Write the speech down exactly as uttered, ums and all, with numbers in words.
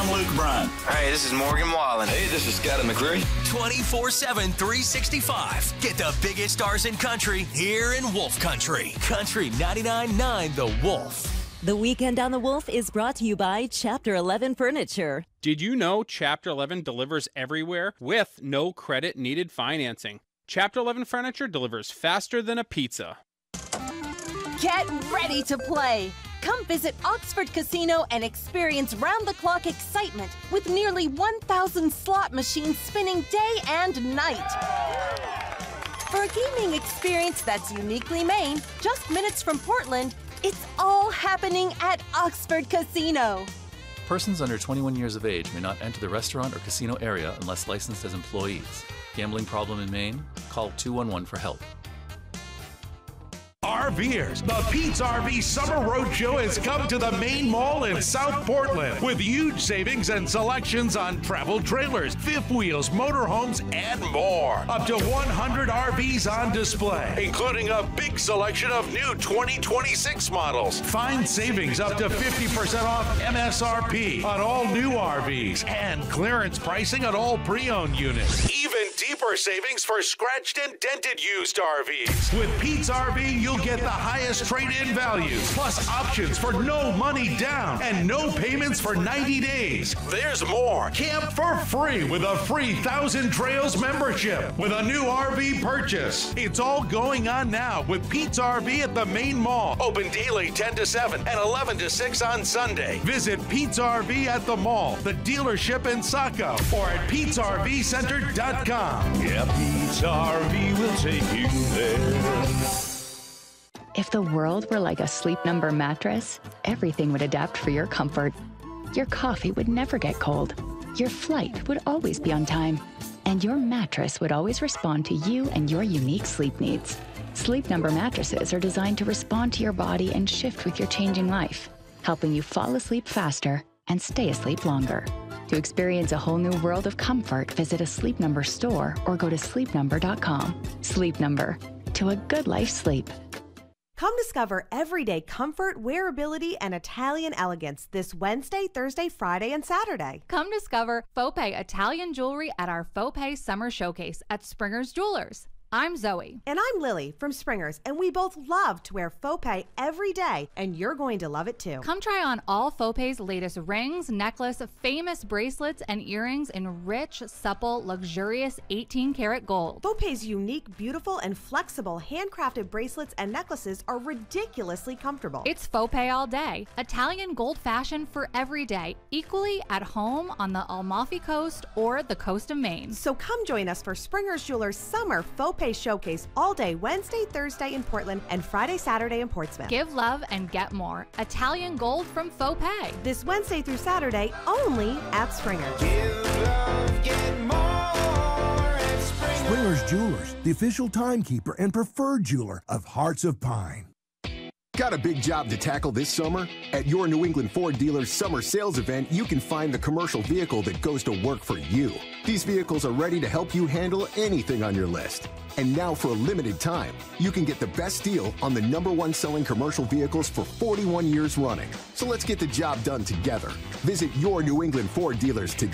I'm Luke Bryan. Hey, this is Morgan Wallen. Hey, this is Scotty McCreery. twenty-four seven, three sixty-five. Get the biggest stars in country here in Wolf Country. Country ninety-nine point nine The Wolf. The Weekend on the Wolf is brought to you by Chapter eleven Furniture. Did you know Chapter eleven delivers everywhere with no credit needed financing? Chapter eleven Furniture delivers faster than a pizza. Get ready to play. Come visit Oxford Casino and experience round-the-clock excitement with nearly one thousand slot machines spinning day and night. For a gaming experience that's uniquely Maine, just minutes from Portland, it's all happening at Oxford Casino. Persons under twenty-one years of age may not enter the restaurant or casino area unless licensed as employees. Gambling problem in Maine? Call two one one for help. RVers, the Pete's R V Summer Roadshow has come to the main mall in South Portland with huge savings and selections on travel trailers, fifth wheels, motorhomes, and more. Up to one hundred R Vs on display, including a big selection of new twenty twenty-six models. Find savings up to fifty percent off M S R P on all new R Vs and clearance pricing on all pre-owned units. Even deeper savings for scratched and dented used R Vs. With Pete's R V, you'll get the highest trade-in values, plus options for no money down and no payments for ninety days. There's more. Camp for free with a free Thousand Trails membership with a new R V purchase. It's all going on now with Pete's R V at the main mall. Open daily ten to seven and eleven to six on Sunday. Visit Pete's R V at the mall, the dealership in Saco, or at Pete's R V Center dot com. Yeah, Pete's R V will take you there. If the world were like a Sleep Number mattress, everything would adapt for your comfort. Your coffee would never get cold. Your flight would always be on time. And your mattress would always respond to you and your unique sleep needs. Sleep Number mattresses are designed to respond to your body and shift with your changing life, helping you fall asleep faster and stay asleep longer. To experience a whole new world of comfort, visit a Sleep Number store or go to sleep number dot com. Sleep Number. To a good life sleep. Come discover everyday comfort, wearability, and Italian elegance this Wednesday, Thursday, Friday, and Saturday. Come discover Faux Pay Italian jewelry at our Faux Pay Summer Showcase at Springer's Jewelers. I'm Zoe. And I'm Lily from Springer's, and we both love to wear Faux Pay every day, and you're going to love it too. Come try on all Faux Pay's latest rings, necklace, famous bracelets, and earrings in rich, supple, luxurious eighteen karat gold. Faux Pay's unique, beautiful, and flexible handcrafted bracelets and necklaces are ridiculously comfortable. It's Faux Pay all day. Italian gold fashion for every day, equally at home on the Amalfi Coast or the coast of Maine. So come join us for Springer's Jewelers Summer Faux Pay Showcase all day Wednesday, Thursday in Portland, and Friday, Saturday in Portsmouth. Give love and get more. Italian gold from Faux Pay. This Wednesday through Saturday only at Springer's. Give love, get more at Springer's. Springer's Jewelers, the official timekeeper and preferred jeweler of Hearts of Pine. Got a big job to tackle this summer? At your New England Ford dealer's summer sales event, you can find the commercial vehicle that goes to work for you. These vehicles are ready to help you handle anything on your list. And now for a limited time, you can get the best deal on the number one selling commercial vehicles for forty-one years running. So let's get the job done together. Visit your New England Ford dealers today.